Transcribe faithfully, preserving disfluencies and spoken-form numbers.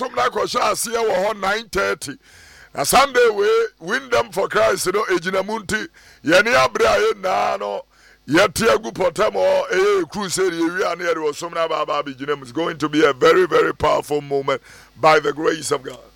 Tom na kɔhyɛ aseɛ wɔ hɔ nine thirty. Na Sunday we win them for Christ no ejina munti yɛne abre a yɛnaa no yɛte agu pɔtam hɔ ɛyɛ crusade yɛwie ane yɛde wɔ som na baaba abegyina mu. It's going to be a very very powerful moment by the grace of God.